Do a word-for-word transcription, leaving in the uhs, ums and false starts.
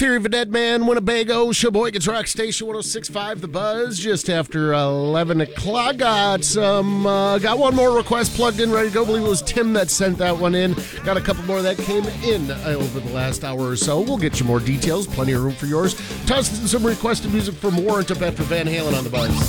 Theory of a Dead Man, Winnebago, Sheboygan's Rock Station one oh six point five, The Buzz, just after eleven o'clock. Got some, uh, got one more request plugged in, ready to go. I believe it was Tim that sent that one in. Got a couple more that came in uh, over the last hour or so. We'll get you more details, plenty of room for yours. Toss in some requested music from Warrant up after Van Halen on The Buzz.